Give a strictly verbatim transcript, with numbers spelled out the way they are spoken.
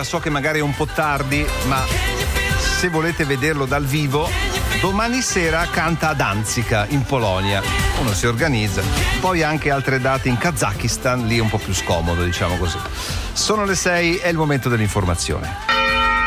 sera, so che magari è un po' tardi, ma se volete vederlo dal vivo, domani sera canta a Danzica in Polonia. Uno si organizza. Poi anche altre date in Kazakistan, lì è un po' più scomodo, diciamo così. Sono le sei, è il momento dell'informazione.